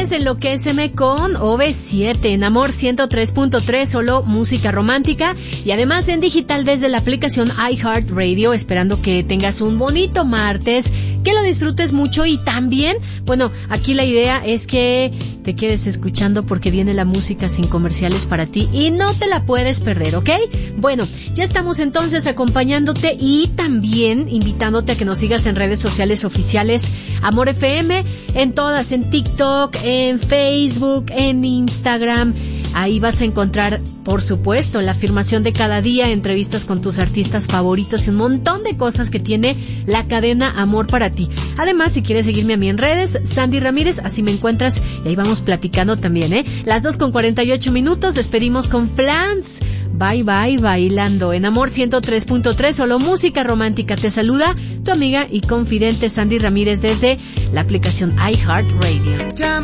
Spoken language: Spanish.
Ramírez, Enloquéceme con OV7 en Amor 103.3, solo música romántica, y además en digital desde la aplicación iHeartRadio, esperando que tengas un bonito martes, que lo disfrutes mucho y también, bueno, aquí la idea es que te quedes escuchando porque viene la música sin comerciales para ti y no te la puedes perder, ¿ok? Bueno, ya estamos entonces acompañándote y también invitándote a que nos sigas en redes sociales oficiales Amor FM, en todas, en TikTok, en Facebook, en Instagram. Ahí vas a encontrar, por supuesto, la afirmación de cada día, entrevistas con tus artistas favoritos y un montón de cosas que tiene la cadena Amor para ti. Además, si quieres seguirme a mí en redes, Sandy Ramírez, así me encuentras y ahí vamos platicando también, ¿eh? Las 2:48, despedimos con Flans. Bye bye bailando en Amor 103.3, solo música romántica. Te saluda tu amiga y confidente Sandy Ramírez desde la aplicación iHeartRadio.